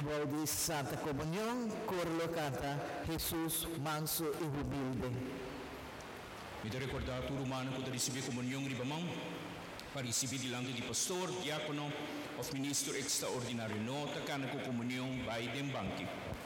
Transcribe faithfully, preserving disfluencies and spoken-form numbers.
Baudis Santa Comunión, Corlo canta Jesus Manso e Humilde. Mi da ricordato romano ko da risibi komunyong ribamang, parisibi di lang di pastor, diakono, of minister extraordinaryo no, takana ko komunyong by dem bangki.